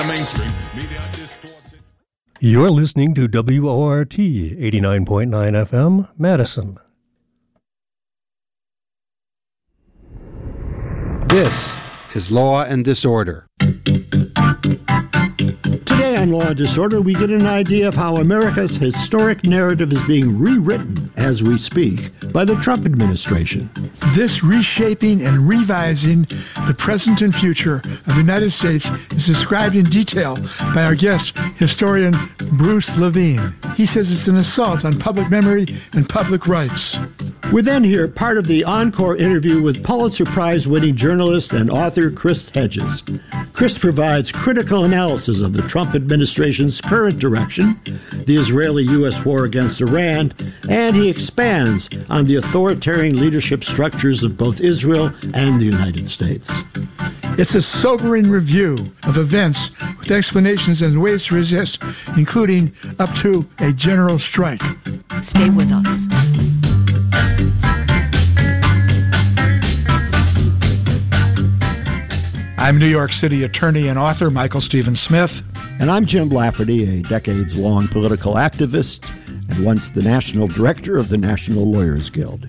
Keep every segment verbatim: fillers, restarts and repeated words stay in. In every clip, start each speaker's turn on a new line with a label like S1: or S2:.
S1: You're listening to W O R T eighty-nine point nine F M, Madison.
S2: This is Law and Disorder.
S3: Today on Law and Disorder, we get an idea of how America's historic narrative is being rewritten as we speak by the Trump administration.
S4: This reshaping and revising the present and future of the United States is described in detail by our guest, historian Bruce Levine. He says it's an assault on public memory and public rights.
S3: We then hear part of the encore interview with Pulitzer Prize-winning journalist and author Chris Hedges. Chris provides critical analysis of the Trump administration's current direction, the Israeli-U S war against Iran, and he expands on the authoritarian leadership structures of both Israel and the United States.
S4: It's a sobering review of events with explanations and ways to resist, including up to a general strike.
S5: Stay with us.
S4: I'm New York City attorney and author Michael Stephen Smith.
S3: And I'm Jim Lafferty, a decades-long political activist and once the national director of the National Lawyers Guild.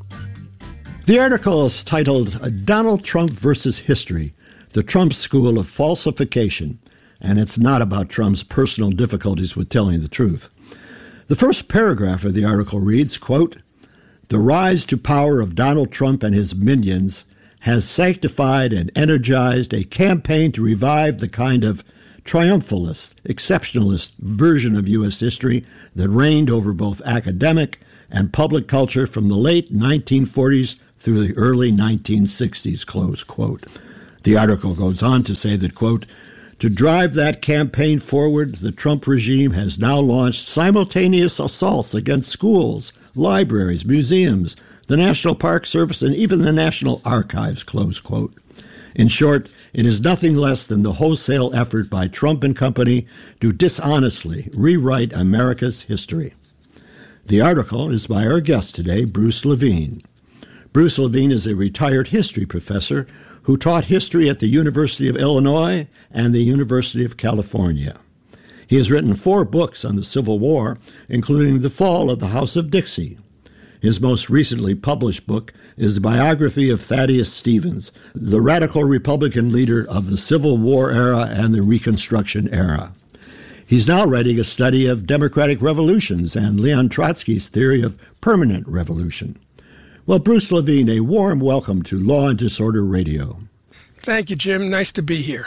S3: The article is titled Donald Trump versus History, the Trump School of Falsification, and it's not about Trump's personal difficulties with telling the truth. The first paragraph of the article reads, quote, "The rise to power of Donald Trump and his minions has sanctified and energized a campaign to revive the kind of triumphalist, exceptionalist version of U S history that reigned over both academic and public culture from the late nineteen forties through the early nineteen sixties, close quote. The article goes on to say that, quote, "To drive that campaign forward, the Trump regime has now launched simultaneous assaults against schools, libraries, museums, the National Park Service, and even the National Archives," close quote. In short, it is nothing less than the wholesale effort by Trump and company to dishonestly rewrite America's history. The article is by our guest today, Bruce Levine. Bruce Levine is a retired history professor who taught history at the University of Illinois and the University of California. He has written four books on the Civil War, including The Fall of the House of Dixie. His most recently published book is the biography of Thaddeus Stevens, the radical Republican leader of the Civil War era and the Reconstruction era. He's now writing a study of democratic revolutions and Leon Trotsky's theory of permanent revolution. Well, Bruce Levine, a warm welcome to Law and Disorder Radio.
S6: Thank you, Jim. Nice to be here.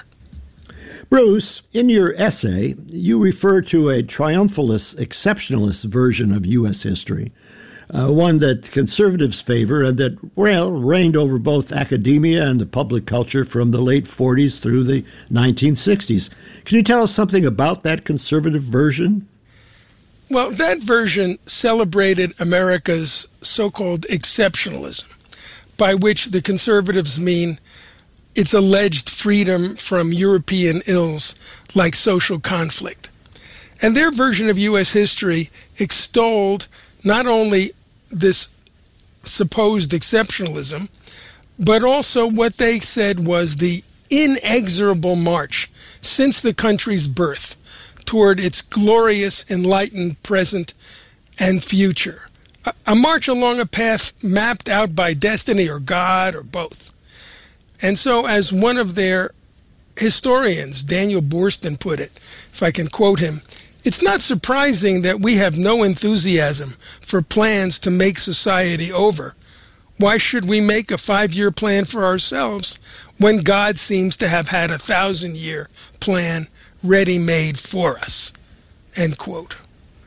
S3: Bruce, in your essay, you refer to a triumphalist, exceptionalist version of U S history, uh, one that conservatives favor and that, well, reigned over both academia and the public culture from the late forties through the nineteen sixties. Can you tell us something about that conservative version?
S6: Well, that version celebrated America's so-called exceptionalism, by which the conservatives mean its alleged freedom from European ills like social conflict. And their version of U S history extolled not only this supposed exceptionalism, but also what they said was the inexorable march since the country's birth toward its glorious, enlightened present and future. A, a march along a path mapped out by destiny or God or both. And so, as one of their historians, Daniel Boorstin, put it, if I can quote him, "It's not surprising that we have no enthusiasm for plans to make society over. Why should we make a five-year plan for ourselves when God seems to have had a thousand-year plan ready-made for us?" End quote.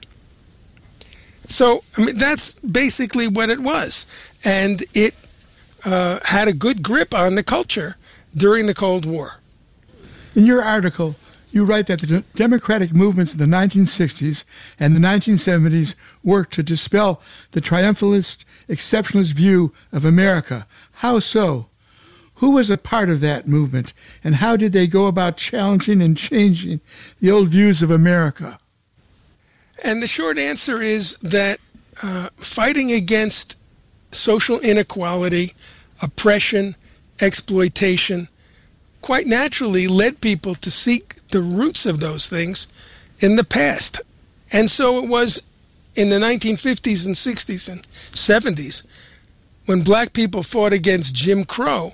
S6: So, I mean, that's basically what it was. And it uh, had a good grip on the culture during the Cold War.
S4: In your article, you write that the democratic movements of the nineteen sixties and the nineteen seventies worked to dispel the triumphalist, exceptionalist view of America. How so? Who was a part of that movement, and how did they go about challenging and changing the old views of America?
S6: And the short answer is that uh, fighting against social inequality, oppression, exploitation, quite naturally led people to seek the roots of those things in the past. And so it was in the nineteen fifties and sixties and seventies when black people fought against Jim Crow.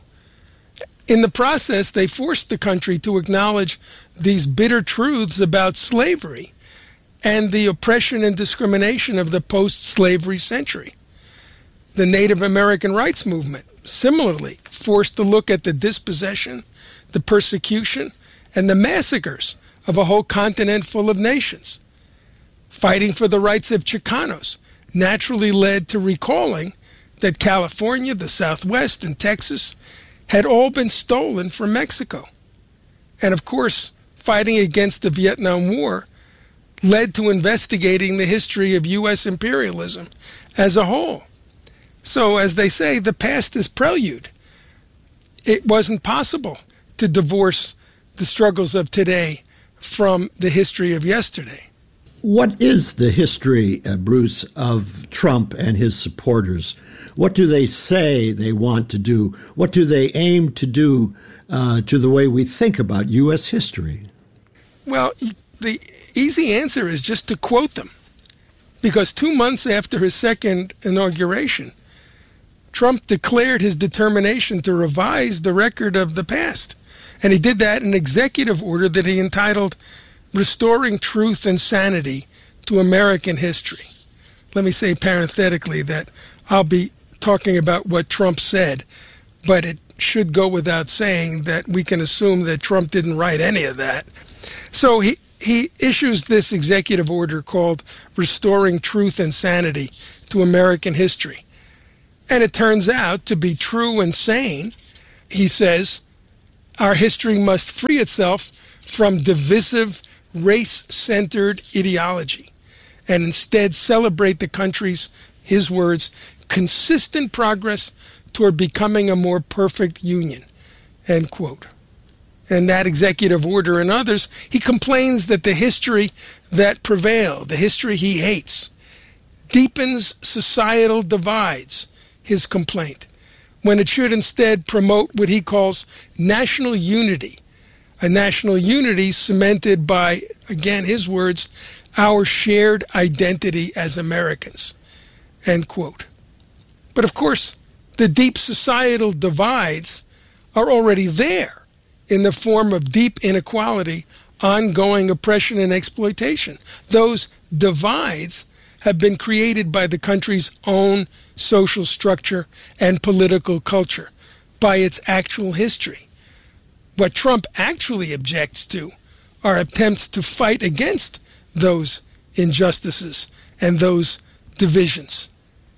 S6: In the process, they forced the country to acknowledge these bitter truths about slavery and the oppression and discrimination of the post-slavery century. The Native American rights movement, similarly, forced to look at the dispossession, the persecution, and the massacres of a whole continent full of nations. Fighting for the rights of Chicanos naturally led to recalling that California, the Southwest, and Texas had all been stolen from Mexico. And of course, fighting against the Vietnam War led to investigating the history of U S imperialism as a whole. So, as they say, the past is prelude. It wasn't possible to divorce the struggles of today from the history of yesterday.
S3: What is the history, uh, Bruce, of Trump and his supporters? What do they say they want to do? What do they aim to do uh, to the way we think about U S history?
S6: Well, the easy answer is just to quote them. Because two months after his second inauguration, Trump declared his determination to revise the record of the past. And he did that in an executive order that he entitled Restoring Truth and Sanity to American History. Let me say parenthetically that I'll be talking about what Trump said, but it should go without saying that we can assume that Trump didn't write any of that. So he, he issues this executive order called Restoring Truth and Sanity to American History. And it turns out to be true and sane. He says, our history must free itself from divisive, race-centered ideology and instead celebrate the country's, his words, consistent progress toward becoming a more perfect union, end quote. In that executive order and others, he complains that the history that prevailed, the history he hates, deepens societal divides, his complaint, when it should instead promote what he calls national unity, a national unity cemented by, again, his words, our shared identity as Americans, end quote. But of course, the deep societal divides are already there in the form of deep inequality, ongoing oppression and exploitation. Those divides have been created by the country's own social structure and political culture, by its actual history. What Trump actually objects to are attempts to fight against those injustices and those divisions.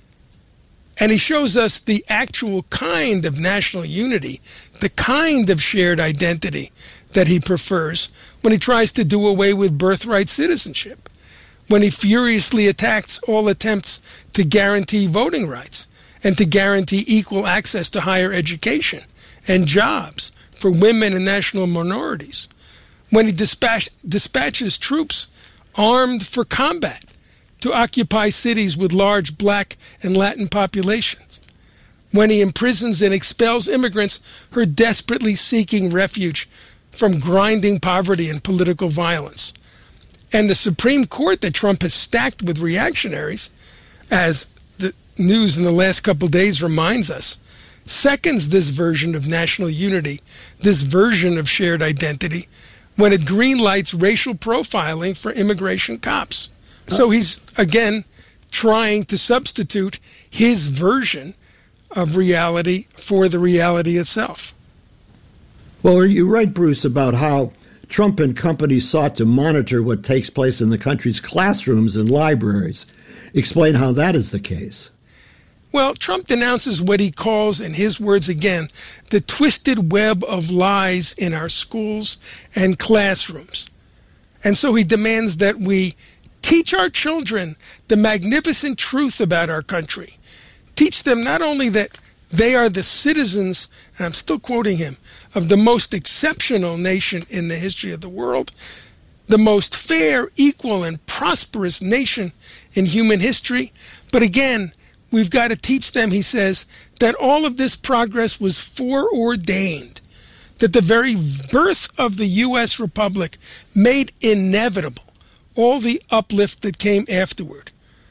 S6: And he shows us the actual kind of national unity, the kind of shared identity that he prefers when he tries to do away with birthright citizenship, when he furiously attacks all attempts to guarantee voting rights and to guarantee equal access to higher education and jobs for women and national minorities, when he dispatch, dispatches troops armed for combat to occupy cities with large black and Latin populations, when he imprisons and expels immigrants who are desperately seeking refuge from grinding poverty and political violence. And the Supreme Court that Trump has stacked with reactionaries, as the news in the last couple of days reminds us, seconds this version of national unity, this version of shared identity, when it greenlights racial profiling for immigration cops. So he's, again, trying to substitute his version of reality for the reality itself.
S3: Well, you're right, Bruce, about how Trump and company sought to monitor what takes place in the country's classrooms and libraries. Explain how that is the case.
S6: Well, Trump denounces what he calls, in his words again, the twisted web of lies in our schools and classrooms. And so he demands that we teach our children the magnificent truth about our country. Teach them not only that they are the citizens, and I'm still quoting him, of the most exceptional nation in the history of the world, the most fair, equal, and prosperous nation in human history. But again, we've got to teach them, he says, that all of this progress was foreordained that the very birth of the U S Republic made inevitable all the uplift that came afterward.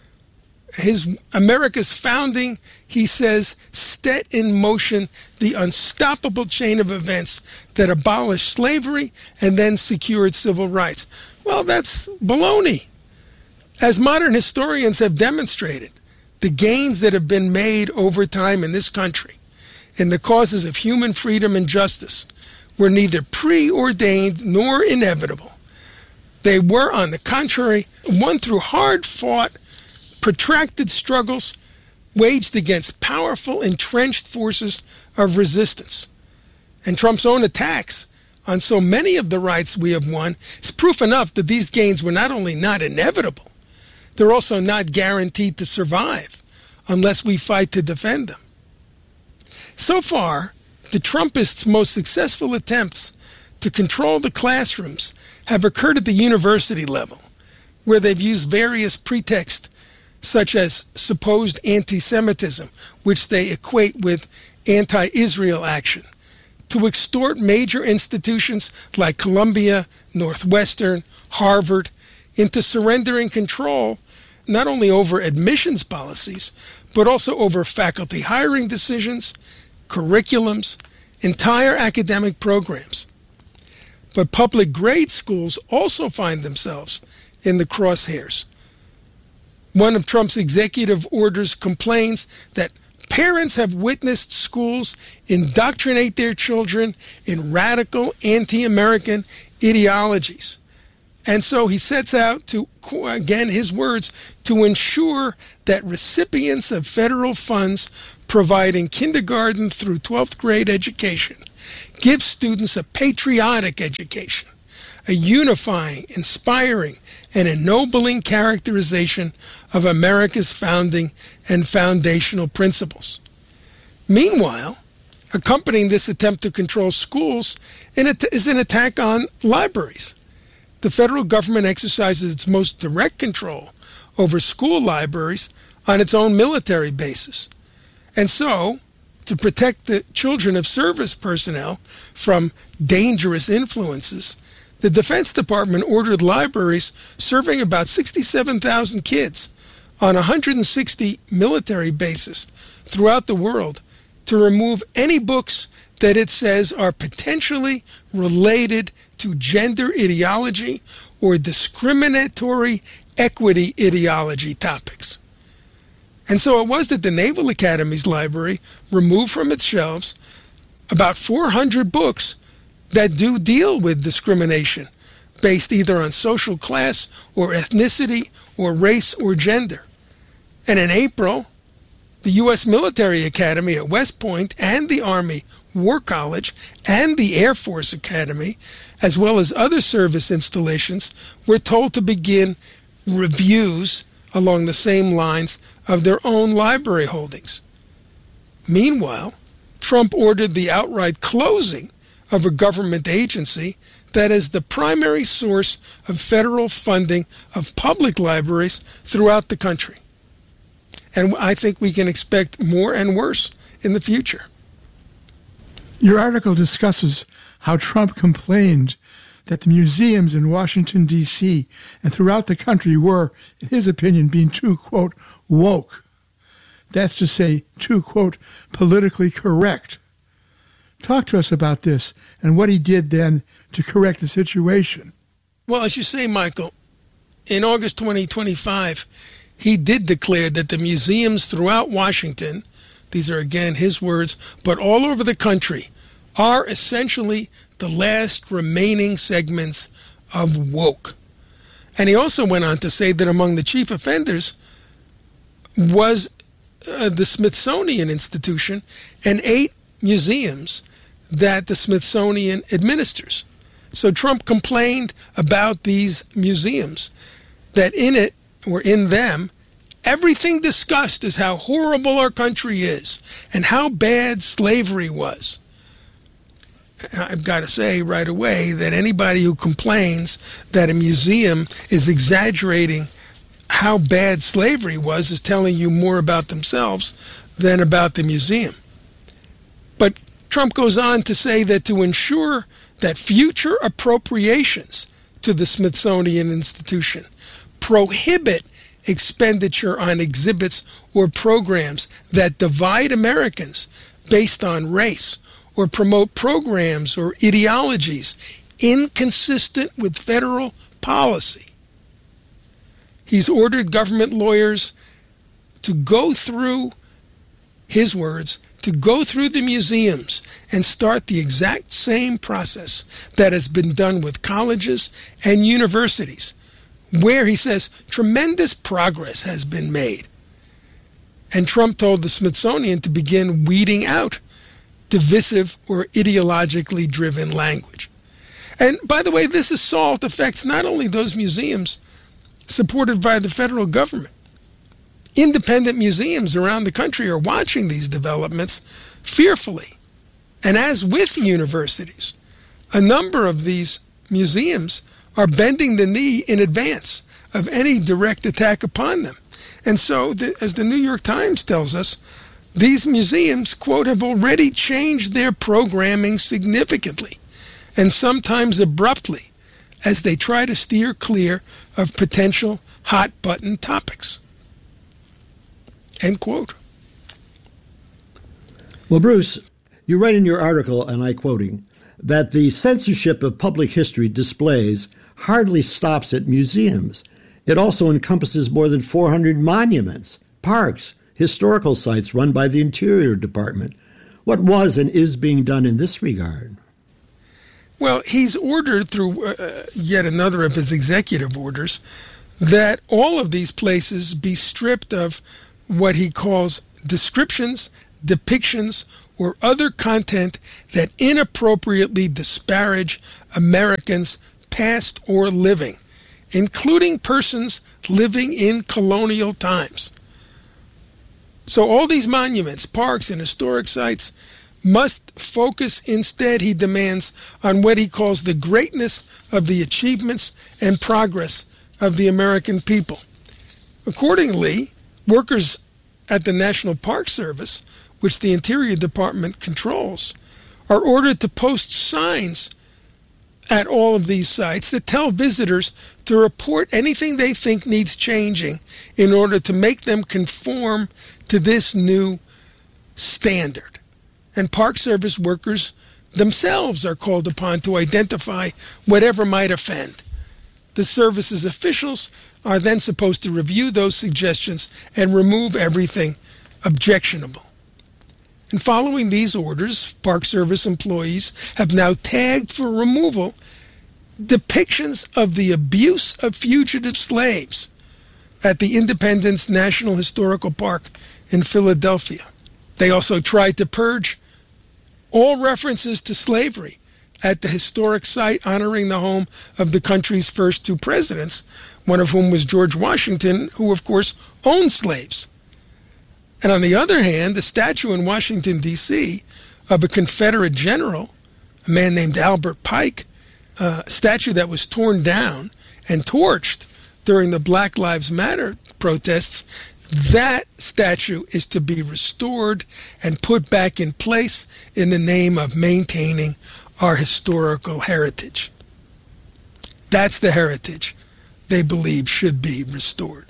S6: His America's founding, he says, set in motion the unstoppable chain of events that abolished slavery and then secured civil rights. Well, that's baloney. As modern historians have demonstrated, the gains that have been made over time in this country in the causes of human freedom and justice were neither preordained nor inevitable. They were, on the contrary, won through hard-fought, protracted struggles waged against powerful, entrenched forces of resistance. And Trump's own attacks on so many of the rights we have won is proof enough that these gains were not only not inevitable, they're also not guaranteed to survive unless we fight to defend them. So far, the Trumpists' most successful attempts to control the classrooms have occurred at the university level, where they've used various pretexts such as supposed anti-Semitism, which they equate with anti-Israel action, to extort major institutions like Columbia, Northwestern, Harvard into surrendering control not only over admissions policies, but also over faculty hiring decisions, curriculums, entire academic programs. But public grade schools also find themselves in the crosshairs. One of Trump's executive orders complains that parents have witnessed schools indoctrinate their children in radical anti-American ideologies. And so he sets out to, again, his words, to ensure that recipients of federal funds providing kindergarten through twelfth grade education give students a patriotic education, a unifying, inspiring, and ennobling characterization of America's founding and foundational principles. Meanwhile, accompanying this attempt to control schools is an attack on libraries. The federal government exercises its most direct control over school libraries on its own military bases. And so, to protect the children of service personnel from dangerous influences, the Defense Department ordered libraries serving about sixty-seven thousand kids on one hundred sixty military bases throughout the world to remove any books that it says are potentially related to gender ideology or discriminatory equity ideology topics. And so it was that the Naval Academy's library removed from its shelves about four hundred books that do deal with discrimination based either on social class or ethnicity or race or gender. And in April, the U S Military Academy at West Point and the Army War College and the Air Force Academy, as well as other service installations, were told to begin reviews along the same lines of their own library holdings. Meanwhile, Trump ordered the outright closing of a government agency that is the primary source of federal funding of public libraries throughout the country. And I think we can expect more and worse in the future.
S4: Your article discusses how Trump complained that the museums in Washington, D C and throughout the country were, in his opinion, being too, quote, woke. That's to say, too, quote, politically correct. Talk to us about this and what he did then to correct the situation.
S6: Well, as you say, Michael, in August twenty twenty-five, he did declare that the museums throughout Washington, these are again his words, but all over the country, are essentially the last remaining segments of woke. And he also went on to say that among the chief offenders was uh, the Smithsonian Institution and eight museums that the Smithsonian administers. So Trump complained about these museums, that in it, or in them, everything discussed is how horrible our country is and how bad slavery was. I've got to say right away that anybody who complains that a museum is exaggerating how bad slavery was is telling you more about themselves than about the museum. But Trump goes on to say that to ensure that future appropriations to the Smithsonian Institution prohibit expenditure on exhibits or programs that divide Americans based on race or promote programs or ideologies inconsistent with federal policy. He's ordered government lawyers to go through, his words, to go through the museums and start the exact same process that has been done with colleges and universities, where, he says, tremendous progress has been made. And Trump told the Smithsonian to begin weeding out divisive or ideologically driven language. And by the way, this assault affects not only those museums supported by the federal government. Independent museums around the country are watching these developments fearfully. And as with universities, a number of these museums are bending the knee in advance of any direct attack upon them. And so, the, as the New York Times tells us, these museums, quote, have already changed their programming significantly and sometimes abruptly as they try to steer clear of potential hot-button topics. End quote.
S3: Well, Bruce, you write in your article, and I'm quoting, that the censorship of public history displays hardly stops at museums. It also encompasses more than four hundred monuments, parks, historical sites run by the Interior Department. What was and is being done in this regard?
S6: Well, he's ordered through uh, yet another of his executive orders that all of these places be stripped of what he calls descriptions, depictions, or other content that inappropriately disparage Americans past or living, including persons living in colonial times. So all these monuments, parks, and historic sites must focus instead, he demands, on what he calls the greatness of the achievements and progress of the American people. Accordingly, workers at the National Park Service, which the Interior Department controls, are ordered to post signs at all of these sites that tell visitors to report anything they think needs changing in order to make them conform to this new standard. And Park Service workers themselves are called upon to identify whatever might offend. The service's officials are then supposed to review those suggestions and remove everything objectionable. And following these orders, Park Service employees have now tagged for removal depictions of the abuse of fugitive slaves at the Independence National Historical Park in Philadelphia. They also tried to purge all references to slavery at the historic site honoring the home of the country's first two presidents, one of whom was George Washington, who, of course, owned slaves. And on the other hand, the statue in Washington, D C of a Confederate general, a man named Albert Pike, a statue that was torn down and torched during the Black Lives Matter protests, that statue is to be restored and put back in place in the name of maintaining our historical heritage. That's the heritage they believe should be restored.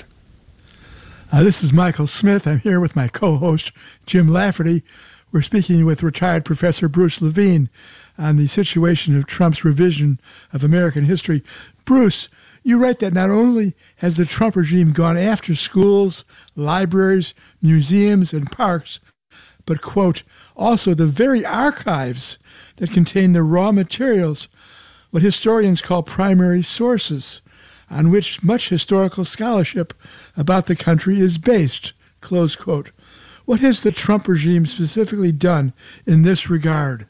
S4: Uh, this is Michael Smith. I'm here with my co-host, Jim Lafferty. We're speaking with retired Professor Bruce Levine on the situation of Trump's revision of American history. Bruce, you write that not only has the Trump regime gone after schools, libraries, museums, and parks, but, quote, also the very archives that contain the raw materials, what historians call primary sources, on which much historical scholarship about the country is based, close quote. What has the Trump regime specifically done in this regard?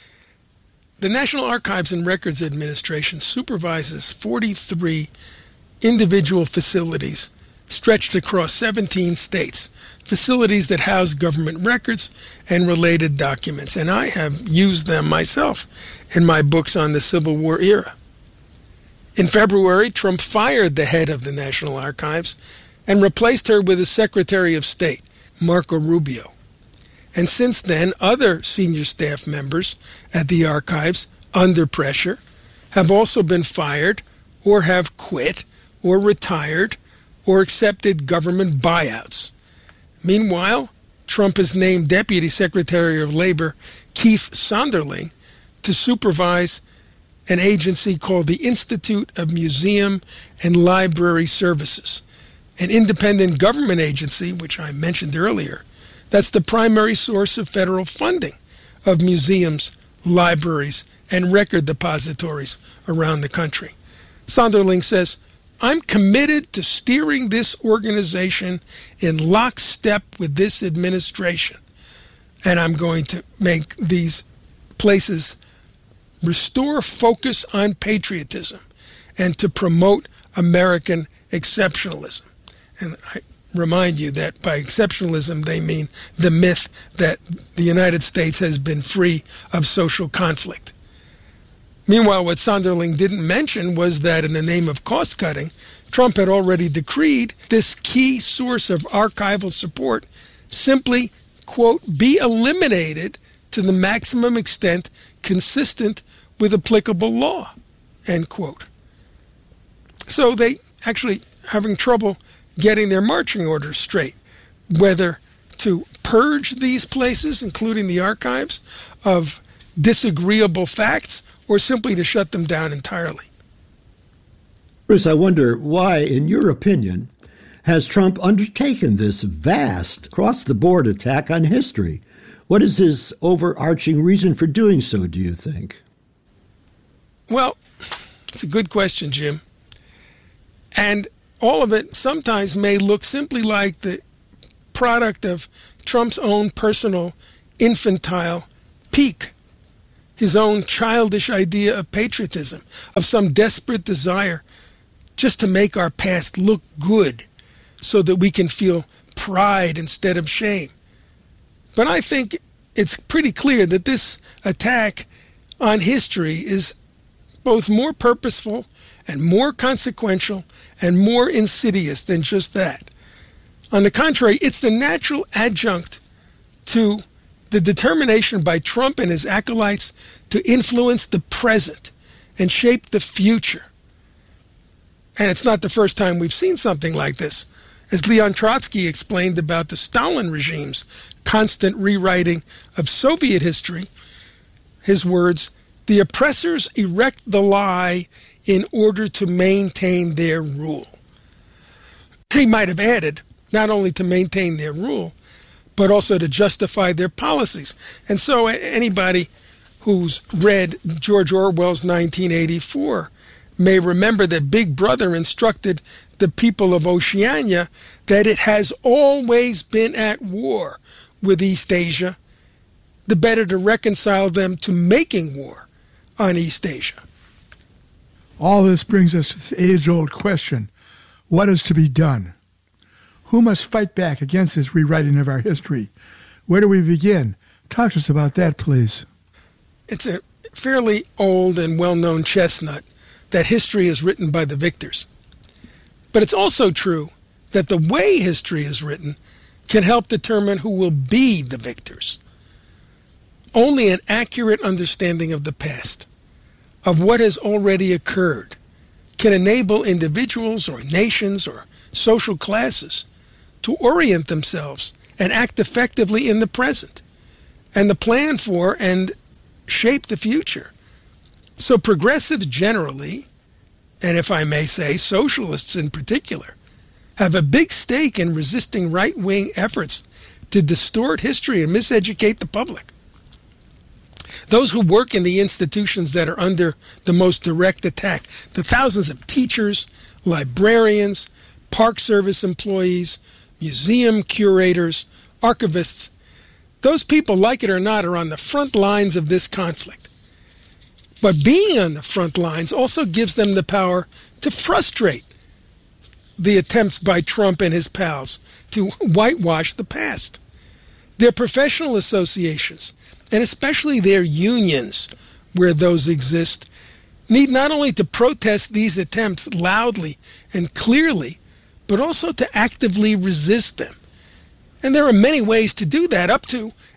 S6: The National Archives and Records Administration supervises forty-three individual facilities stretched across seventeen states, facilities that house government records and related documents, and I have used them myself in my books on the Civil War era. In February, Trump fired the head of the National Archives and replaced her with a Secretary of State, Marco Rubio. And since then, other senior staff members at the archives, under pressure, have also been fired or have quit or retired or accepted government buyouts. Meanwhile, Trump has named Deputy Secretary of Labor Keith Sonderling to supervise an agency called the Institute of Museum and Library Services, an independent government agency, which I mentioned earlier, that's the primary source of federal funding of museums, libraries, and record depositories around the country. Sonderling says, I'm committed to steering this organization in lockstep with this administration, and I'm going to make these places restore focus on patriotism and to promote American exceptionalism. And I remind you that by exceptionalism, they mean the myth that the United States has been free of social conflict. Meanwhile, what Sonderling didn't mention was that in the name of cost-cutting, Trump had already decreed this key source of archival support simply, quote, be eliminated to the maximum extent consistent with applicable law, end quote. So they actually having trouble getting their marching orders straight, whether to purge these places, including the archives, of disagreeable facts, or simply to shut them down entirely.
S3: Bruce, I wonder why, in your opinion, has Trump undertaken this vast, across-the-board attack on history? What is his overarching reason for doing so, do you think?
S6: Well, it's a good question, Jim. And all of it sometimes may look simply like the product of Trump's own personal infantile pique, his own childish idea of patriotism, of some desperate desire just to make our past look good so that we can feel pride instead of shame. But I think it's pretty clear that this attack on history is both more purposeful and more consequential and more insidious than just that. On the contrary, it's the natural adjunct to the determination by Trump and his acolytes to influence the present and shape the future. And it's not the first time we've seen something like this. As Leon Trotsky explained about the Stalin regime's constant rewriting of Soviet history, his words, the oppressors erect the lie in order to maintain their rule. He might have added, not only to maintain their rule, but also to justify their policies. And so anybody who's read George Orwell's nineteen eighty-four may remember that Big Brother instructed the people of Oceania that it has always been at war with East Asia, the better to reconcile them to making war on East Asia.
S4: All this brings us to this age-old question, what is to be done? Who must fight back against this rewriting of our history? Where do we begin? Talk to us about that, please.
S6: It's a fairly old and well-known chestnut that history is written by the victors. But it's also true that the way history is written can help determine who will be the victors. Only an accurate understanding of the past, of what has already occurred, can enable individuals or nations or social classes to orient themselves and act effectively in the present and to plan for and shape the future. So progressives generally, and if I may say, socialists in particular, have a big stake in resisting right-wing efforts to distort history and miseducate the public. Those who work in the institutions that are under the most direct attack, the thousands of teachers, librarians, Park Service employees, museum curators, archivists, those people, like it or not, are on the front lines of this conflict. But being on the front lines also gives them the power to frustrate the attempts by Trump and his pals to whitewash the past. Their professional associations, and especially their unions, where those exist, need not only to protest these attempts loudly and clearly, but also to actively resist them. And there are many ways to do that, up to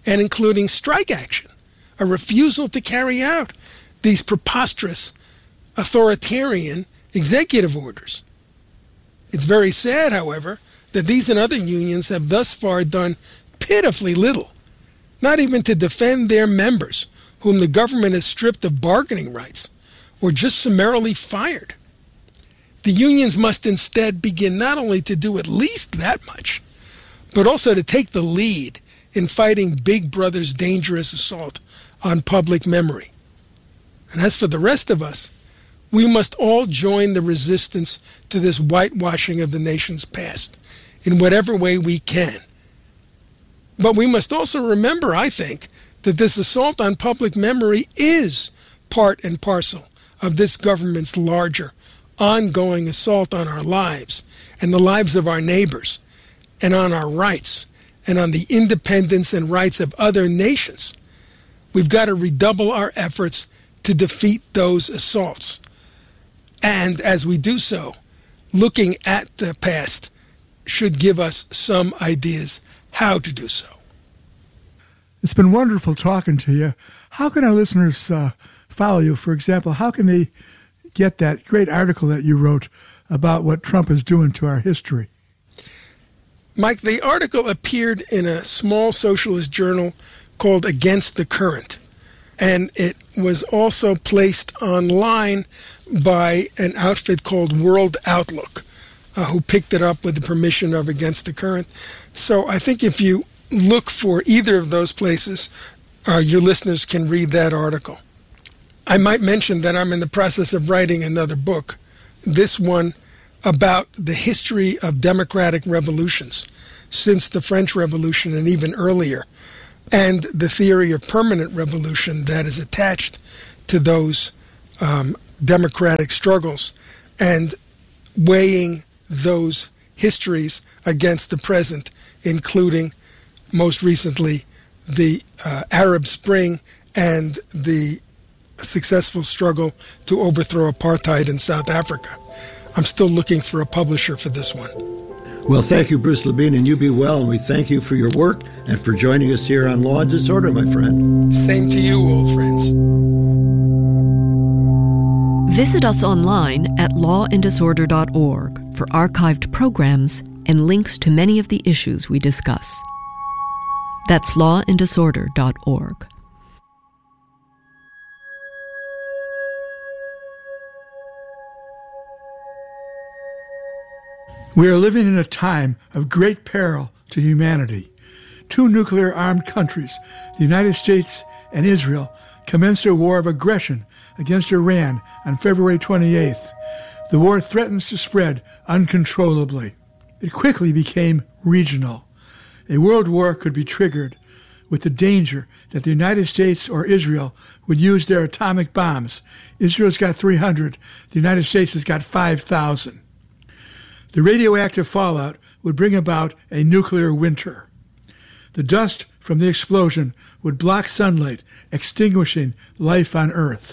S6: and including strike action, a refusal to carry out these preposterous authoritarian executive orders. It's very sad, however, that these and other unions have thus far done pitifully little, not even to defend their members, whom the government has stripped of bargaining rights or just summarily fired. The unions must instead begin not only to do at least that much, but also to take the lead in fighting Big Brother's dangerous assault on public memory. And as for the rest of us, we must all join the resistance to this whitewashing of the nation's past in whatever way we can. But we must also remember, I think, that this assault on public memory is part and parcel of this government's larger, ongoing assault on our lives and the lives of our neighbors and on our rights and on the independence and rights of other nations. We've got to redouble our efforts to defeat those assaults. And as we do so, looking at the past should give us some ideas how to do so.
S4: It's been wonderful talking to you. How can our listeners uh, follow you? For example, how can they get that great article that you wrote about what Trump is doing to our history?
S6: Mike, the article appeared in a small socialist journal called Against the Current, and it was also placed online by an outfit called World Outlook, uh, who picked it up with the permission of Against the Current. So I think if you look for either of those places, uh, your listeners can read that article. I might mention that I'm in the process of writing another book, this one about the history of democratic revolutions since the French Revolution and even earlier, and the theory of permanent revolution that is attached to those um, democratic struggles, and weighing those histories against the present, including, most recently, the uh, Arab Spring and the successful struggle to overthrow apartheid in South Africa. I'm still looking for a publisher for this one.
S3: Well, thank you, Bruce Levine, and you be well, and we thank you for your work and for joining us here on Law and Disorder, my friend.
S6: Same to you, old friends.
S5: Visit us online at law and disorder dot org for archived programs and links to many of the issues we discuss. That's law and disorder dot org.
S4: We are living in a time of great peril to humanity. Two nuclear-armed countries, the United States and Israel, commenced a war of aggression against Iran on February twenty-eighth. The war threatens to spread uncontrollably. It quickly became regional. A world war could be triggered with the danger that the United States or Israel would use their atomic bombs. Israel's got three hundred. The United States has got five thousand. The radioactive fallout would bring about a nuclear winter. The dust from the explosion would block sunlight, extinguishing life on Earth.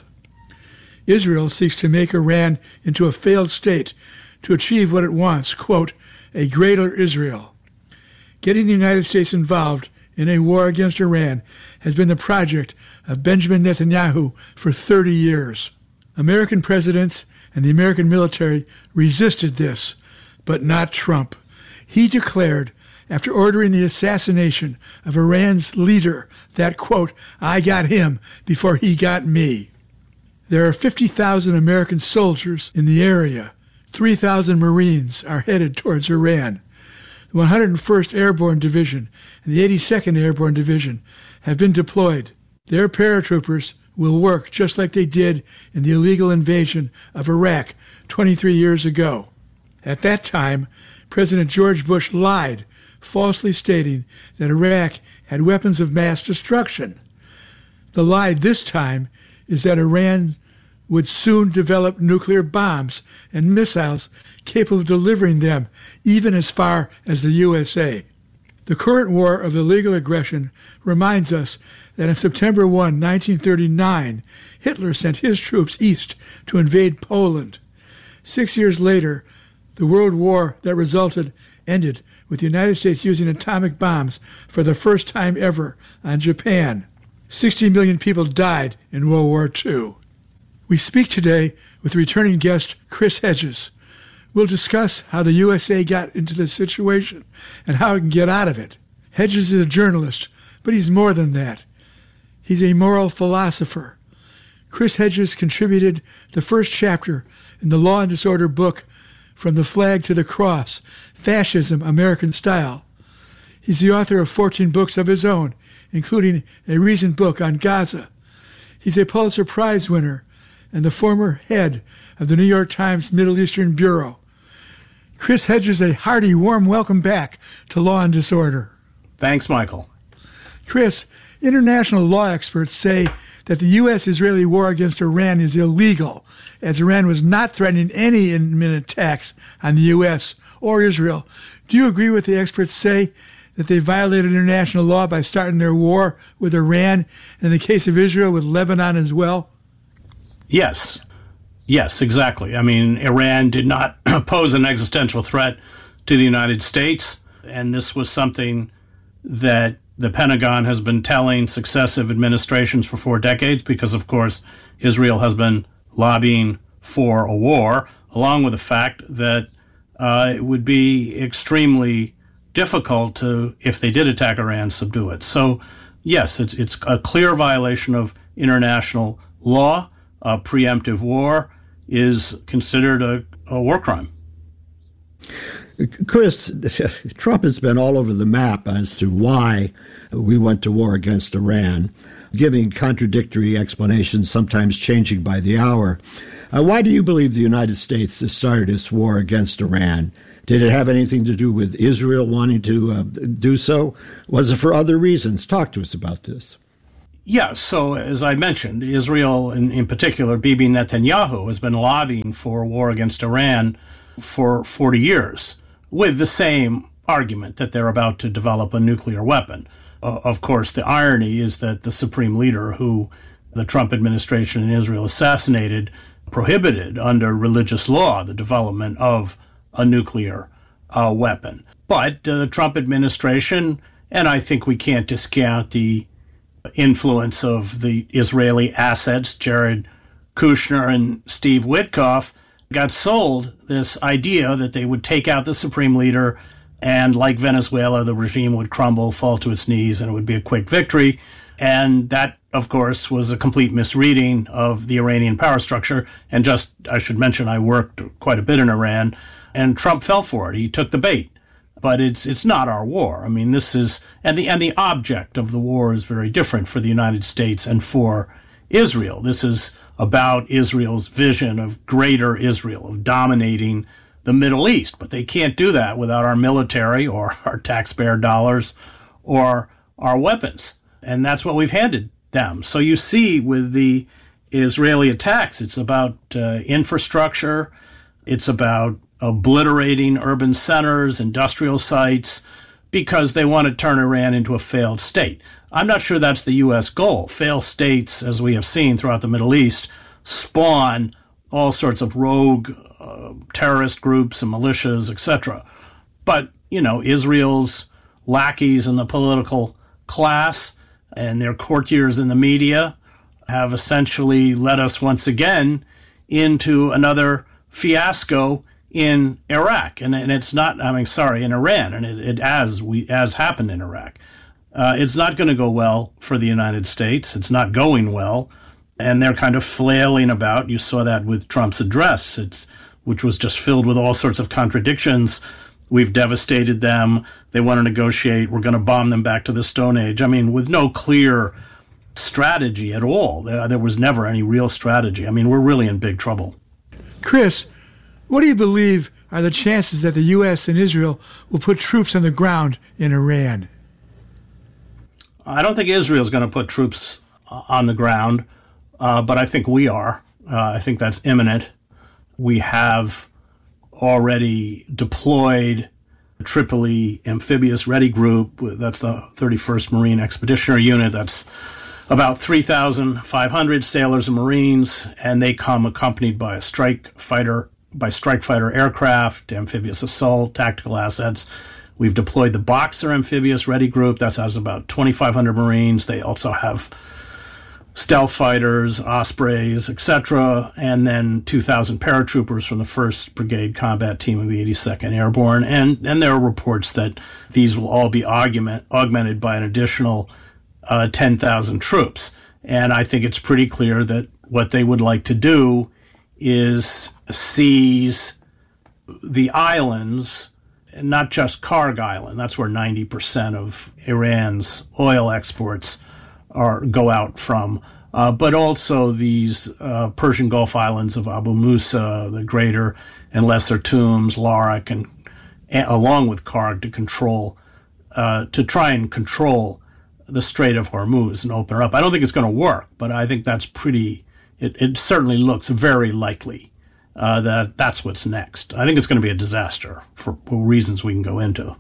S4: Israel seeks to make Iran into a failed state to achieve what it wants, quote, a greater Israel. Getting the United States involved in a war against Iran has been the project of Benjamin Netanyahu for thirty years. American presidents and the American military resisted this, but not Trump. He declared, after ordering the assassination of Iran's leader, that, quote, I got him before he got me. There are fifty thousand American soldiers in the area. three thousand Marines are headed towards Iran. The one hundred first Airborne Division and the eighty-second Airborne Division have been deployed. Their paratroopers will work just like they did in the illegal invasion of Iraq twenty-three years ago. At that time, President George Bush lied, falsely stating that Iraq had weapons of mass destruction. The lie this time is that Iran would soon develop nuclear bombs and missiles capable of delivering them even as far as the U S A. The current war of illegal aggression reminds us that on September first, nineteen thirty-nine, Hitler sent his troops east to invade Poland. Six years later, The World War that resulted ended with the United States using atomic bombs for the first time ever on Japan. sixty million people died in World War Two. We speak today with returning guest Chris Hedges. We'll discuss how the U S A got into this situation and how it can get out of it. Hedges is a journalist, but he's more than that. He's a moral philosopher. Chris Hedges contributed the first chapter in the Law and Disorder book, From the Flag to the Cross, Fascism, American Style. He's the author of fourteen books of his own, including a recent book on Gaza. He's a Pulitzer Prize winner and the former head of the New York Times Middle Eastern Bureau. Chris Hedges, a hearty, warm welcome back to Law and Disorder.
S7: Thanks, Michael.
S4: Chris, international law experts say that the U S-Israeli war against Iran is illegal, as Iran was not threatening any imminent attacks on the U S or Israel. Do you agree with the experts say that they violated international law by starting their war with Iran, and in the case of Israel, with Lebanon as well?
S7: Yes. Yes, exactly. I mean, Iran did not pose an existential threat to the United States, and this was something that the Pentagon has been telling successive administrations for four decades because, of course, Israel has been lobbying for a war, along with the fact that uh, it would be extremely difficult to, if they did attack Iran, subdue it. So, yes, it's, it's a clear violation of international law. A preemptive war is considered a, a war crime.
S3: Chris, Trump has been all over the map as to why we went to war against Iran, giving contradictory explanations, sometimes changing by the hour. Uh, why do you believe the United States started its war against Iran? Did it have anything to do with Israel wanting to uh, do so? Was it for other reasons? Talk to us about this.
S7: Yeah, so as I mentioned, Israel, in, in particular, Bibi Netanyahu, has been lobbying for a war against Iran for forty years, with the same argument that they're about to develop a nuclear weapon. Uh, of course, the irony is that the supreme leader who the Trump administration in Israel assassinated prohibited under religious law the development of a nuclear uh, weapon. But uh, the Trump administration, and I think we can't discount the influence of the Israeli assets, Jared Kushner and Steve Witkoff, got sold this idea that they would take out the supreme leader and, like Venezuela, the regime would crumble, fall to its knees, and it would be a quick victory. And that, of course, was a complete misreading of the Iranian power structure. And just, I should mention, I worked quite a bit in Iran, and Trump fell for it. He took the bait. But it's it's not our war. I mean, this is, and the and the object of the war is very different for the United States and for Israel. This is about Israel's vision of greater Israel, of dominating the Middle East. But they can't do that without our military or our taxpayer dollars or our weapons. And that's what we've handed them. So you see with the Israeli attacks, it's about uh, infrastructure, it's about obliterating urban centers, industrial sites, because they want to turn Iran into a failed state. I'm not sure that's the U S goal. Failed states, as we have seen throughout the Middle East, spawn all sorts of rogue uh, terrorist groups and militias, et cetera. But, you know, Israel's lackeys in the political class and their courtiers in the media have essentially led us once again into another fiasco in Iraq, and, and it's not, I mean, sorry, in Iran, and it, it as we as happened in Iraq. Uh, it's not going to go well for the United States. It's not going well, and they're kind of flailing about. You saw that with Trump's address, it's, which was just filled with all sorts of contradictions. We've devastated them. They want to negotiate. We're going to bomb them back to the Stone Age. I mean, with no clear strategy at all. There, there was never any real strategy. I mean, we're really in big trouble.
S4: Chris, what do you believe are the chances that the U S and Israel will put troops on the ground in Iran?
S7: I don't think Israel's going to put troops on the ground, uh, but I think we are. Uh, I think that's imminent. We have already deployed the Tripoli Amphibious Ready Group. That's the thirty-first Marine Expeditionary Unit. That's about three thousand five hundred sailors and Marines, and they come accompanied by a strike fighter by strike fighter aircraft, amphibious assault, tactical assets. We've deployed the Boxer Amphibious Ready Group. That has about twenty-five hundred Marines. They also have stealth fighters, Ospreys, et cetera, and then two thousand paratroopers from the first Brigade Combat Team of the eighty-second Airborne. And, and there are reports that these will all be augment, augmented by an additional uh, ten thousand troops. And I think it's pretty clear that what they would like to do is seize the islands, not just Karg Island. That's where ninety percent of Iran's oil exports are go out from, uh, but also these uh, Persian Gulf islands of Abu Musa, the Greater and Lesser Tombs, Larak, and, and along with Karg to control, uh, to try and control the Strait of Hormuz and open it up. I don't think it's going to work, but I think that's pretty. It, it certainly looks very likely uh, that that's what's next. I think it's going to be a disaster for reasons we can go into.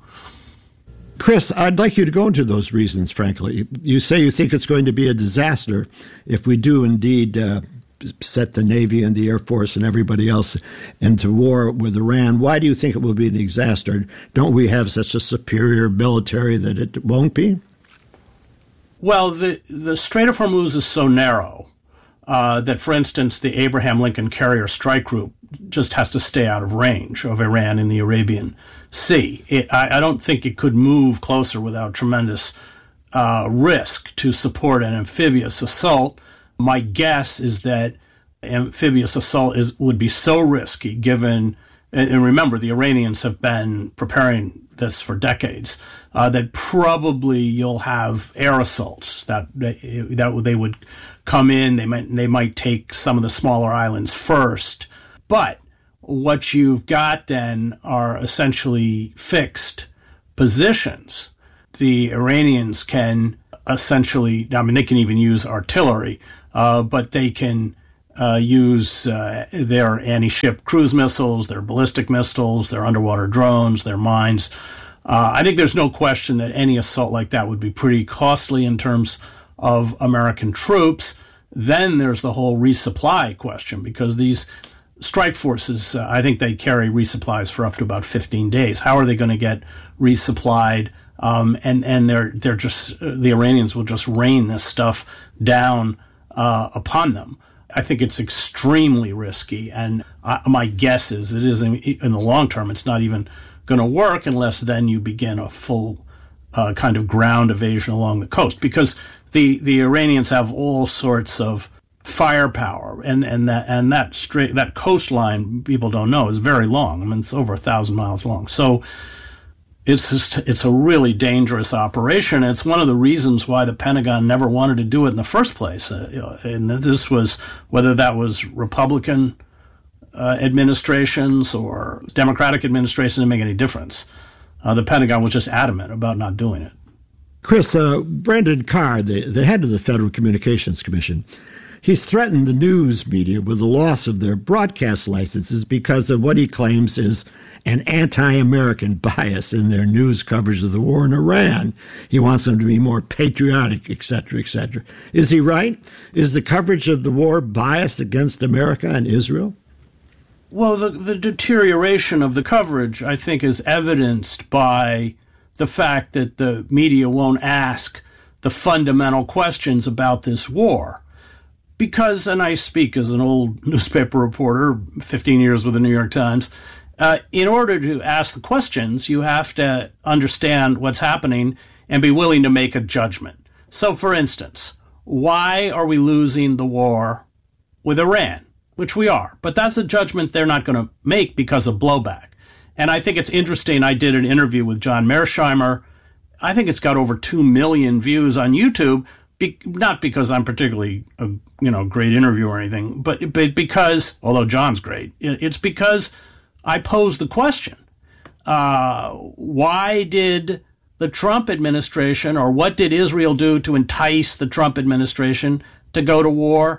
S3: Chris, I'd like you to go into those reasons, frankly. You say you think it's going to be a disaster if we do indeed uh, set the Navy and the Air Force and everybody else into war with Iran. Why do you think it will be a disaster? Don't we have such a superior military that it won't be?
S7: Well, the, the Strait of Hormuz is so narrow uh, that, for instance, the Abraham Lincoln Carrier Strike Group just has to stay out of range of Iran in the Arabian Sea. It, I, I don't think it could move closer without tremendous uh, risk to support an amphibious assault. My guess is that amphibious assault is would be so risky given, and, and remember, the Iranians have been preparing this for decades, uh, that probably you'll have air assaults that that they would come in. They might they might take some of the smaller islands first, but what you've got then are essentially fixed positions. The Iranians can essentially, I mean, they can even use artillery, uh, but they can uh, use uh, their anti-ship cruise missiles, their ballistic missiles, their underwater drones, their mines. Uh, I think there's no question that any assault like that would be pretty costly in terms of American troops. Then there's the whole resupply question, because these strike forces, uh, I think they carry resupplies for up to about fifteen days. How are they going to get resupplied? Um, and, and they're, they're just, uh, the Iranians will just rain this stuff down, uh, upon them. I think it's extremely risky. And uh, my guess is it is in, in the long term, it's not even going to work unless then you begin a full, uh, kind of ground invasion along the coast, because the, the Iranians have all sorts of firepower, and, and that, and that straight, that coastline, people don't know, is very long. I mean, it's over a thousand miles long. So, It's just, it's a really dangerous operation. It's one of the reasons why the Pentagon never wanted to do it in the first place. Uh, and this was, whether that was Republican uh, administrations or Democratic administrations, didn't make any difference. Uh, the Pentagon was just adamant about not doing it.
S3: Chris, uh, Brandon Carr, the, the head of the Federal Communications Commission, he's threatened the news media with the loss of their broadcast licenses because of what he claims is an anti-American bias in their news coverage of the war in Iran. He wants them to be more patriotic, et cetera, et cetera. Is he right? Is the coverage of the war biased against America and Israel?
S7: Well, the, the deterioration of the coverage, I think, is evidenced by the fact that the media won't ask the fundamental questions about this war. Because, and I speak as an old newspaper reporter, fifteen years with the New York Times, Uh, in order to ask the questions, you have to understand what's happening and be willing to make a judgment. So, for instance, why are we losing the war with Iran? Which we are. But that's a judgment they're not going to make because of blowback. And I think it's interesting. I did an interview with John Mearsheimer. I think it's got over two million views on YouTube. Be- not because I'm particularly a you know great interviewer or anything, but, but because, although John's great, it's because I posed the question, uh, why did the Trump administration, or what did Israel do to entice the Trump administration to go to war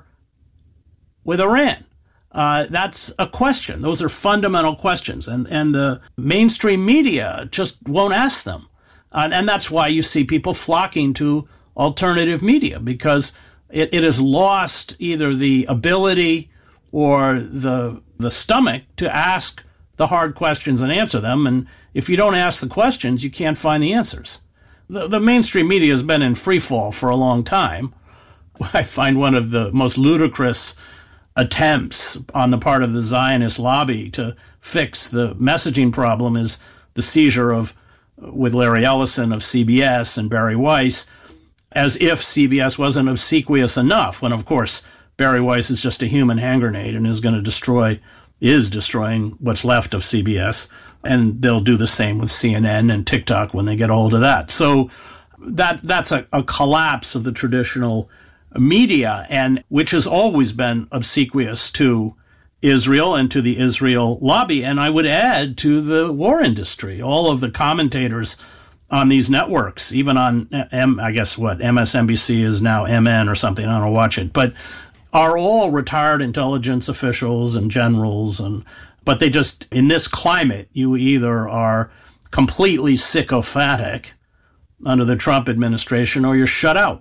S7: with Iran? Uh, that's a question. Those are fundamental questions. And, and the mainstream media just won't ask them. Uh, and that's why you see people flocking to alternative media, because it, it has lost either the ability or the the stomach to ask the hard questions and answer them. And if you don't ask the questions, you can't find the answers. The, the mainstream media has been in free fall for a long time. I find one of the most ludicrous attempts on the part of the Zionist lobby to fix the messaging problem is the seizure of, with Larry Ellison, of C B S and Barry Weiss, as if C B S wasn't obsequious enough, when, of course, Barry Weiss is just a human hand grenade and is going to destroy, is destroying what's left of C B S. And they'll do the same with C N N and TikTok when they get a hold of that. So that that's a, a collapse of the traditional media, and which has always been obsequious to Israel and to the Israel lobby. And I would add to the war industry. All of the commentators on these networks, even on M, I guess what, M S N B C is now M N or something, I don't watch it, but are all retired intelligence officials and generals. And but they just, in this climate, you either are completely sycophantic under the Trump administration or you're shut out.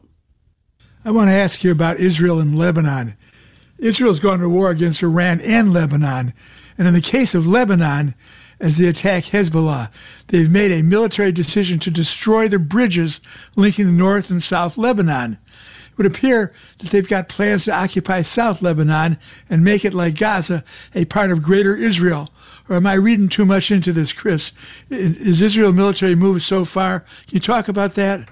S4: I want to ask you about Israel and Lebanon. Israel's gone to war against Iran and Lebanon. And in the case of Lebanon, as they attack Hezbollah, they've made a military decision to destroy the bridges linking the North and South Lebanon. It would appear that they've got plans to occupy South Lebanon and make it, like Gaza, a part of Greater Israel. Or am I reading too much into this, Chris? Is Israel military move so far? Can you talk about that?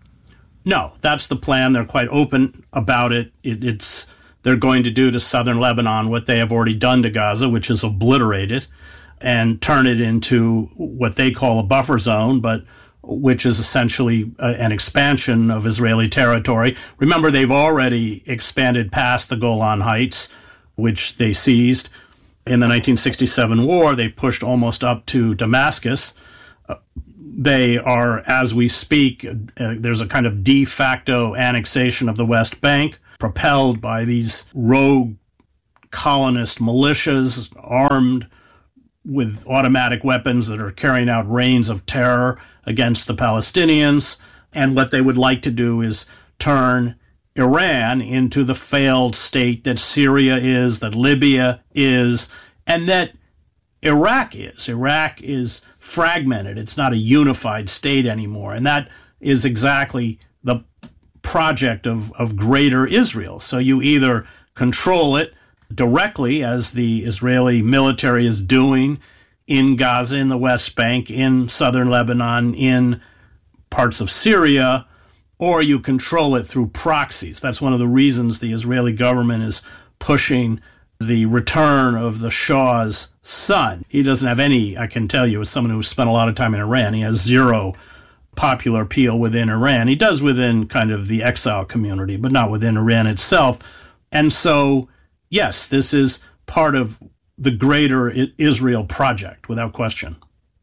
S7: No, that's the plan. They're quite open about it. it. It's they're going to do to southern Lebanon what they have already done to Gaza, which is obliterate it and turn it into what they call a buffer zone, but which is essentially a, an expansion of Israeli territory. Remember, they've already expanded past the Golan Heights, which they seized in the nineteen sixty-seven war. They pushed almost up to Damascus. Uh, They are, as we speak, uh, there's a kind of de facto annexation of the West Bank, propelled by these rogue colonist militias armed with automatic weapons that are carrying out reigns of terror against the Palestinians. And what they would like to do is turn Iran into the failed state that Syria is, that Libya is, and that Iraq is. Iraq is fragmented. It's not a unified state anymore. And that is exactly the project of, of Greater Israel. So you either control it directly, as the Israeli military is doing in Gaza, in the West Bank, in southern Lebanon, in parts of Syria, or you control it through proxies. That's one of the reasons the Israeli government is pushing the return of the Shah's son. He doesn't have any, I can tell you, as someone who spent a lot of time in Iran, he has zero popular appeal within Iran. He does within kind of the exile community, but not within Iran itself. And so, yes, this is part of the Greater Israel project, without question.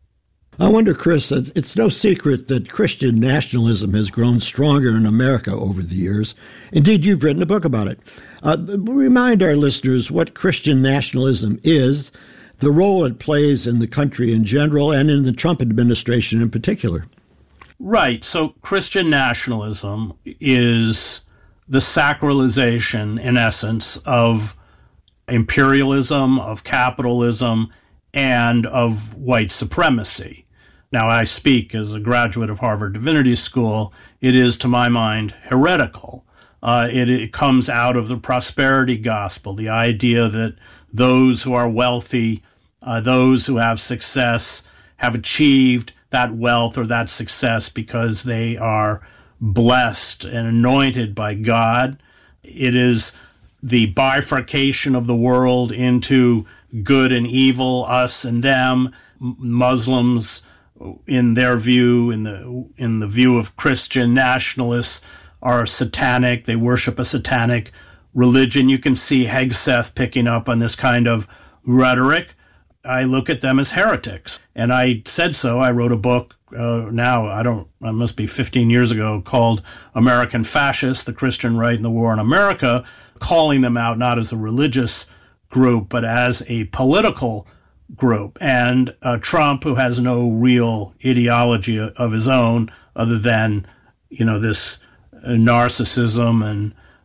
S3: I wonder, Chris, it's no secret that Christian nationalism has grown stronger in America over the years. Indeed, you've written a book about it. Uh, remind our listeners what Christian nationalism is, the role it plays in the country in general, and in the Trump administration in particular.
S7: Right. So Christian nationalism is the sacralization, in essence, of imperialism, of capitalism, and of white supremacy. Now, I speak as a graduate of Harvard Divinity School. It is, to my mind, heretical. Uh, it, it comes out of the prosperity gospel, the idea that those who are wealthy, uh, those who have success, have achieved that wealth or that success because they are blessed and anointed by God. It is the bifurcation of the world into good and evil, us and them. Muslims, in their view, in the in the view of Christian nationalists, are satanic. They worship a satanic religion. You can see Hegseth picking up on this kind of rhetoric. I look at them as heretics. And I said so. I wrote a book uh, now, I don't, it must be fifteen years ago, called American Fascists, the Christian Right and the War in America, calling them out not as a religious group, but as a political group. And uh, Trump, who has no real ideology of his own other than, you know, this narcissism and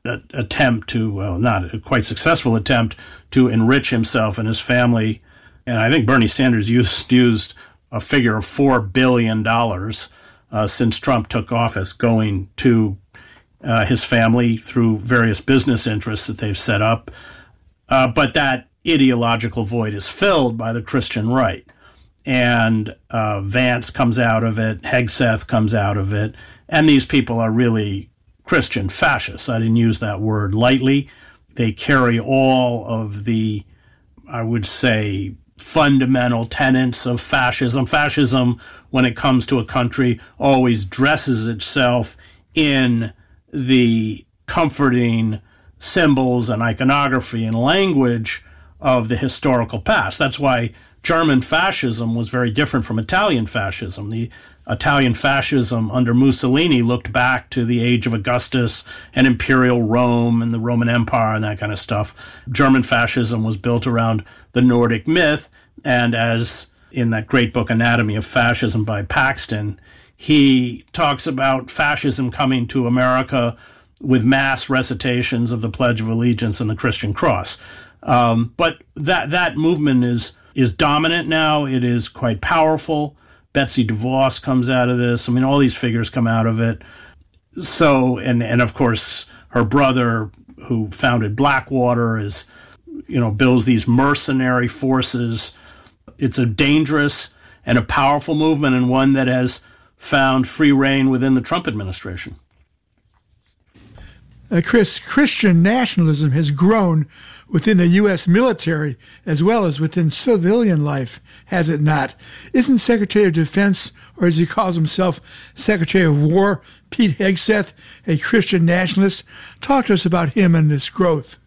S7: a, attempt to, well, not a quite successful attempt to enrich himself and his family. And I think Bernie Sanders used, used a figure of four billion dollars uh, since Trump took office going to uh, his family through various business interests that they've set up. Uh, but that ideological void is filled by the Christian right. And uh, Vance comes out of it, Hegseth comes out of it, and these people are really Christian fascists. I didn't use that word lightly. They carry all of the, I would say, fundamental tenets of fascism. Fascism, when it comes to a country, always dresses itself in the comforting symbols and iconography and language of the historical past. That's why German fascism was very different from Italian fascism. The Italian fascism under Mussolini looked back to the age of Augustus and imperial Rome and the Roman Empire and that kind of stuff. German fascism was built around the Nordic myth, and as in that great book Anatomy of Fascism by Paxton, he talks about fascism coming to America with mass recitations of the Pledge of Allegiance and the Christian cross. Um, but that that movement is is dominant now. It is quite powerful. Betsy DeVos comes out of this. I mean, all these figures come out of it. So, and and of course, her brother, who founded Blackwater, is, you know, builds these mercenary forces. It's a dangerous and a powerful movement, and one that has found free rein within the Trump administration.
S4: Uh, Chris, Christian nationalism has grown within the U S military as well as within civilian life, has it not? Isn't Secretary of Defense, or as he calls himself, Secretary of War, Pete Hegseth, a Christian nationalist? Talk to us about him and this growth.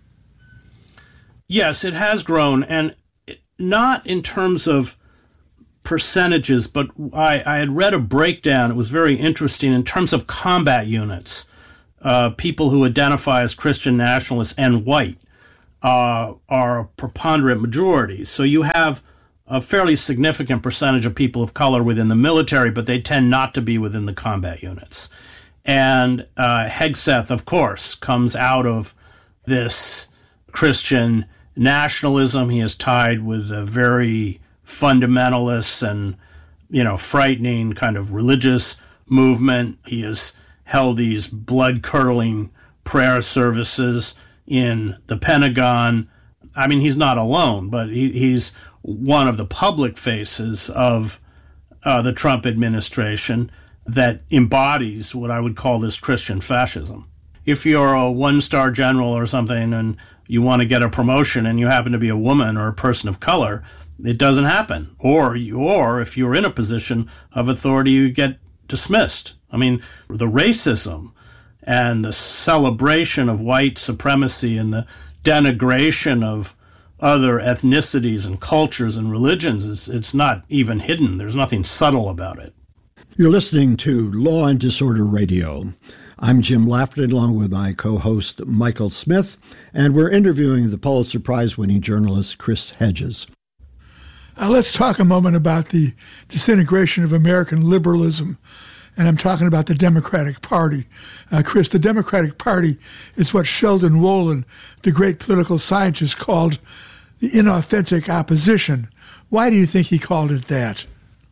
S7: Yes, it has grown, and not in terms of percentages, but I, I had read a breakdown. It was very interesting in terms of combat units. Uh, people who identify as Christian nationalists and white uh, are a preponderant majority. So you have a fairly significant percentage of people of color within the military, but they tend not to be within the combat units. And uh, Hegseth, of course, comes out of this Christian nationalism. He is tied with a very fundamentalist and, you know, frightening kind of religious movement. He has held these blood-curdling prayer services in the Pentagon. I mean, he's not alone, but he, he's one of the public faces of uh, the Trump administration that embodies what I would call this Christian fascism. If you're a one-star general or something and you want to get a promotion and you happen to be a woman or a person of color, it doesn't happen. Or, or if you're in a position of authority, you get dismissed. I mean, the racism and the celebration of white supremacy and the denigration of other ethnicities and cultures and religions, is it's not even hidden. There's nothing subtle about it.
S3: You're listening to Law and Disorder Radio. I'm Jim Lafferty, along with my co-host Michael Smith, and we're interviewing the Pulitzer Prize-winning journalist Chris Hedges.
S4: Uh, let's talk a moment about the disintegration of American liberalism, and I'm talking about the Democratic Party. Uh, Chris, the Democratic Party is what Sheldon Wolin, the great political scientist, called the inauthentic opposition. Why do you think he called it that?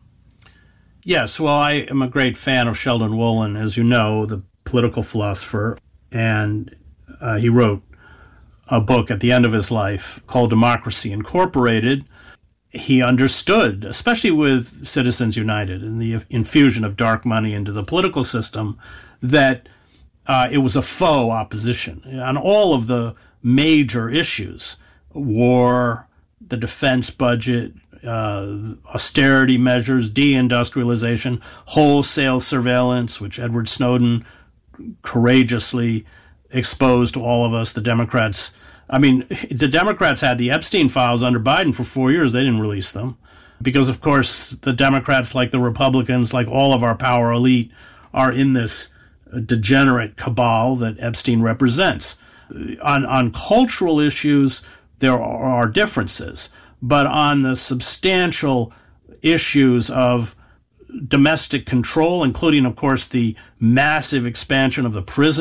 S7: Yes, well, I am a great fan of Sheldon Wolin, as you know, the political philosopher, and uh, he wrote a book at the end of his life called Democracy Incorporated. He understood, especially with Citizens United and the infusion of dark money into the political system, that uh, it was a faux opposition on all of the major issues: war, the defense budget, uh, austerity measures, deindustrialization, wholesale surveillance, which Edward Snowden courageously exposed to all of us, the Democrats. I mean, the Democrats had the Epstein files under Biden for four years. They didn't release them because, of course, the Democrats, like the Republicans, like all of our power elite, are in this degenerate cabal that Epstein represents. On, on cultural issues, there are differences, but on the substantial issues of domestic control, including, of course, the massive expansion of the prison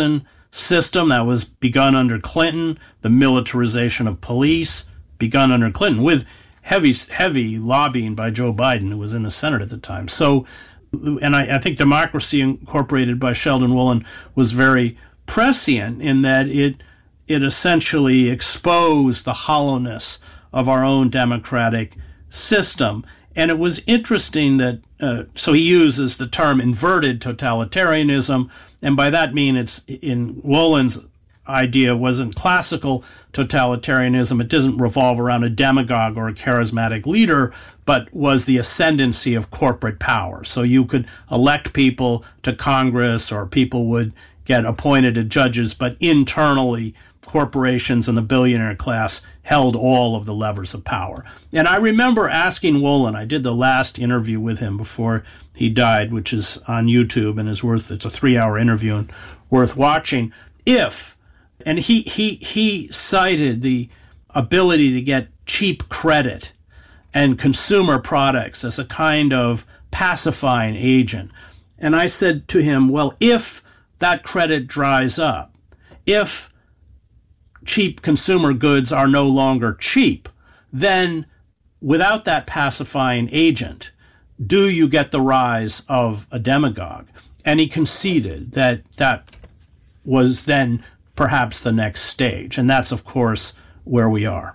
S7: system that was begun under Clinton, the militarization of police begun under Clinton, with heavy, heavy lobbying by Joe Biden, who was in the Senate at the time. So, and I, I think Democracy Incorporated by Sheldon Woolen was very prescient in that it it essentially exposed the hollowness of our own democratic system. And it was interesting that, uh, so he uses the term inverted totalitarianism, and by that mean it's, in Woolen's idea, wasn't classical totalitarianism. It doesn't revolve around a demagogue or a charismatic leader, but was the ascendancy of corporate power. So you could elect people to Congress, or people would get appointed as judges, but internally corporations and the billionaire class held all of the levers of power. And I remember asking Woolen, I did the last interview with him before he died, which is on YouTube and is worth, it's a three-hour interview and worth watching, if, and he, he, he cited the ability to get cheap credit and consumer products as a kind of pacifying agent. And I said to him, well, if that credit dries up, if cheap consumer goods are no longer cheap, then without that pacifying agent, do you get the rise of a demagogue? And he conceded that that was then perhaps the next stage. And that's, of course, where we are.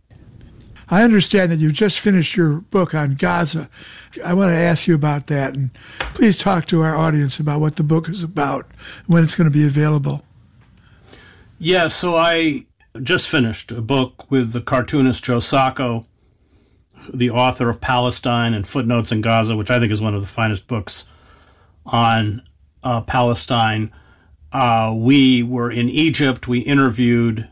S4: I understand that you just finished your book on Gaza. I want to ask you about that, and please talk to our audience about what the book is about, when it's going to be available.
S7: Yeah, so I just finished a book with the cartoonist Joe Sacco, the author of Palestine and Footnotes in Gaza, which I think is one of the finest books on uh, Palestine. Uh, we were in Egypt. We interviewed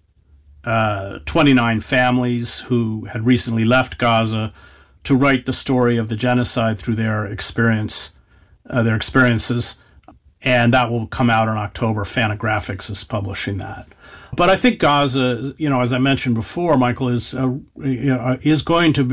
S7: uh, twenty-nine families who had recently left Gaza to write the story of the genocide through their experience, uh, their experiences. And that will come out in October. Fantagraphics is publishing that. But I think Gaza, you know, as I mentioned before, Michael, is uh, is going to be